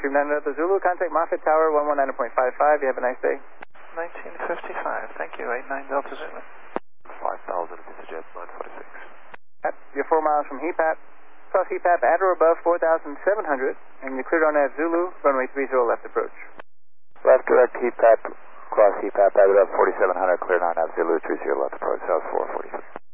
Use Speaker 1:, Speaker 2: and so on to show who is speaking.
Speaker 1: Stream 9 Delta Zulu, contact Moffett Tower 119.55. You have a nice day.
Speaker 2: 1955, thank you, 89 Delta Zulu.
Speaker 3: 5,000, VistaJet 946.
Speaker 1: You're 4 miles from HEPAP. Cross HEPAP at or above 4,700, and you're cleared on that Zulu, runway 30 left approach.
Speaker 3: Left direct HEPAP, cross HEPAP, at or above 4,700, cleared on that Zulu 30 left approach, South 443.